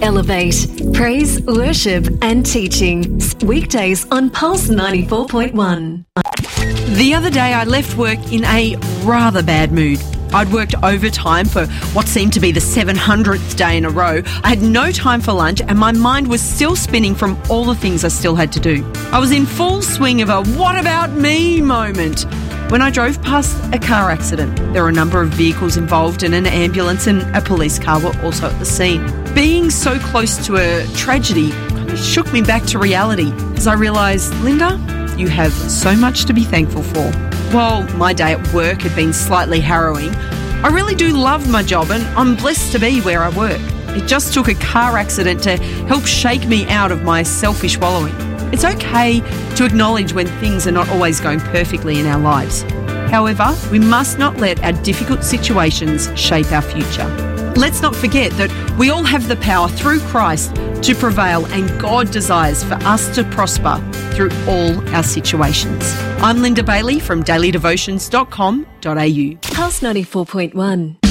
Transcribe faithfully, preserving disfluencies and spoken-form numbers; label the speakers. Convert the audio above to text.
Speaker 1: Elevate. Praise, worship and teaching. Weekdays on Pulse ninety-four point one.
Speaker 2: The other day I left work in a rather bad mood. I'd worked overtime for what seemed to be the seven hundredth day in a row. I had no time for lunch and my mind was still spinning from all the things I still had to do. I was in full swing of a what about me moment when I drove past a car accident. There were a number of vehicles involved and an ambulance and a police car were also at the scene. Being so close to a tragedy kind of shook me back to reality as I realised, Linda, you have so much to be thankful for. While my day at work had been slightly harrowing, I really do love my job and I'm blessed to be where I work. It just took a car accident to help shake me out of my selfish wallowing. It's okay to acknowledge when things are not always going perfectly in our lives. However, we must not let our difficult situations shape our future. Let's not forget that we all have the power through Christ to prevail and God desires for us to prosper through all our situations. I'm Linda Bailey from daily devotions dot com dot a u.
Speaker 1: Pulse ninety-four point one.